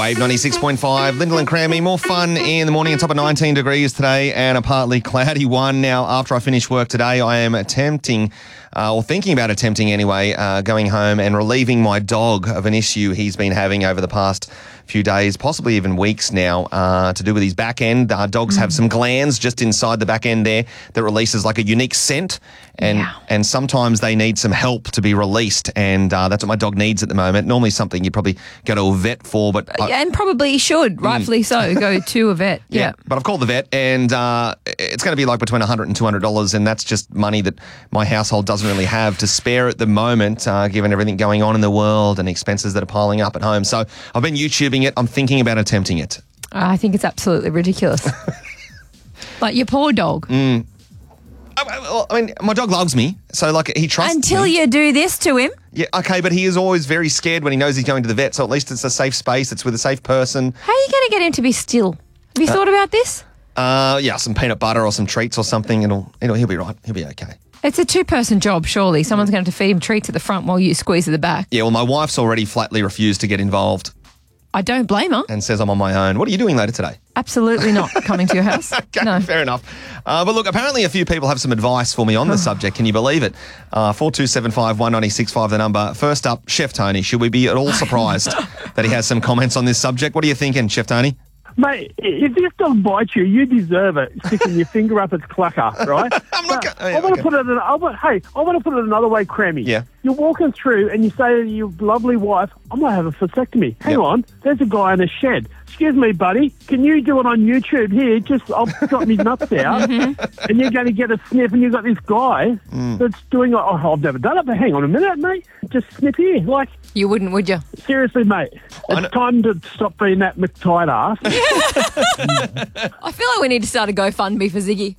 Wave 96.5, Lyndall and Crammy. More fun in the morning on top of 19 degrees today and a partly cloudy one. Now, after I finish work today, I am thinking about attempting anyway, going home and relieving my dog of an issue he's been having over the past few days, possibly even weeks now, to do with his back end. Dogs have some glands just inside the back end there that releases like a unique scent, and sometimes they need some help to be released, and that's what my dog needs at the moment. Normally something you'd probably go to a vet for, but and probably should, rightfully so, go to a vet. Yeah. But I've called the vet, and it's going to be like between $100 and $200, and that's just money that my household doesn't really have to spare at the moment, given everything going on in the world and expenses that are piling up at home. So I've been YouTubing it. I'm thinking about attempting it. I think it's absolutely ridiculous. Like your poor dog. I mean, my dog loves me, so like he trusts Until me. you do this to him. Yeah, okay, but he is always very scared when he knows he's going to the vet, so at least it's a safe space, it's with a safe person. How are you going to get him to be still? Have you thought about this? Some peanut butter or some treats or something, he'll be right. He'll be okay. It's a two-person job, surely. Someone's going to have to feed him treats at the front while you squeeze at the back. Yeah, well, my wife's already flatly refused to get involved. I don't blame her. And says I'm on my own. What are you doing later today? Absolutely not coming to your house. Okay, no. Fair enough. But look, apparently a few people have some advice for me on the subject. Can you believe it? 4275 196.5 the number. First up, Chef Tony. Should we be at all surprised that he has some comments on this subject? What are you thinking, Chef Tony? Mate, if this dog bites you, you deserve it. Sticking your finger up its clucker, right? I want to put it another way, Crammy. Yeah. You're walking through and you say to your lovely wife, "I might have a vasectomy." Hang on, there's a guy in a shed. Excuse me, buddy. Can you do it on YouTube here? I've got me nuts out, and you're going to get a sniff, and you've got this guy that's doing. I've never done it, but hang on a minute, mate. Just snip here, like. You wouldn't, would you? Seriously, mate. It's time to stop being that McTight ass. I feel like we need to start a GoFundMe for Ziggy.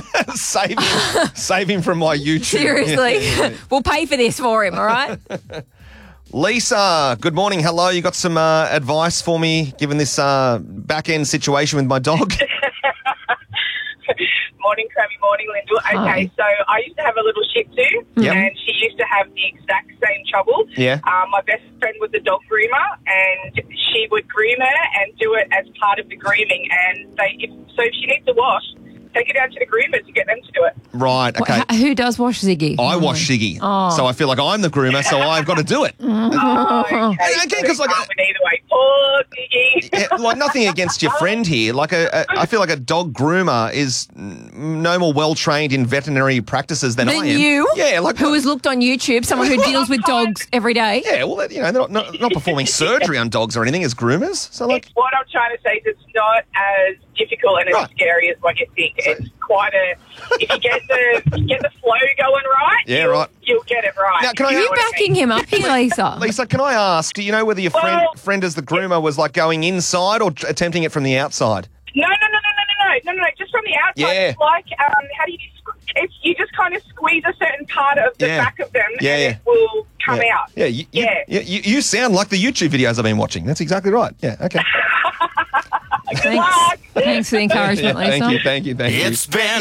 Save him from my YouTube. Seriously. We'll pay for this for him, all right? Lisa, good morning. Hello. You got some advice for me, given this back-end situation with my dog? Morning, Crammy. Morning, Lyndall. Okay, so I used to have a little Shih Tzu, and she used to have the exact same trouble. Yeah. My best friend was a dog groomer, and she would groom her and do it as part of the grooming. And if she needs to wash, take her down to the groomer to get them to do it. Right, okay. Who does wash Ziggy? I wash Ziggy, so I feel like I'm the groomer, so I've got to do it. Okay, because like either way. Poor Ziggy. Yeah, like nothing against your friend here. Like I feel like a dog groomer is no more well trained in veterinary practices than I am. You? Yeah, like who has looked on YouTube, someone who deals with dogs every day. Yeah, well, they're not performing surgery on dogs or anything as groomers. So like, what I'm trying to say is it's not as difficult and as scary as what you think. It's quite if you get the flow going right, you'll get it right. Now, Are you backing him up here, Lisa? Lisa, can I ask, do you know whether your friend as the groomer was like going inside or attempting it from the outside? No, just from the outside. Yeah. It's like, how do you just kind of squeeze a certain part of the back of them and it will come out. Yeah, you sound like the YouTube videos I've been watching. That's exactly right. Yeah, okay. Good luck. Thanks for the encouragement, Lisa. Thank you. It's been